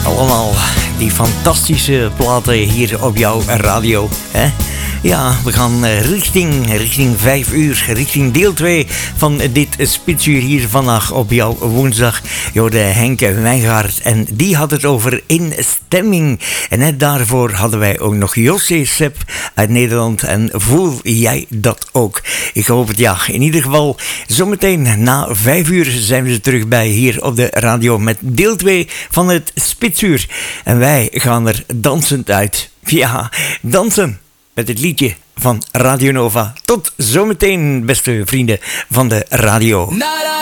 Allemaal die fantastische platen hier op jouw radio, hè? Ja, we gaan richting 5 uur, richting deel 2 van dit spitsuur hier vandaag op jouw woensdag. Jorde Henk Wijngaard en die had het over instemming. En net daarvoor hadden wij ook nog José Sepp uit Nederland. En voel jij dat ook? Ik hoop het, ja. In ieder geval, zometeen na 5 uur zijn we er terug bij hier op de radio met deel 2 van het spitsuur. En wij gaan er dansend uit. Ja, dansen met het liedje van Radio Nova. Tot zometeen, beste vrienden van de radio.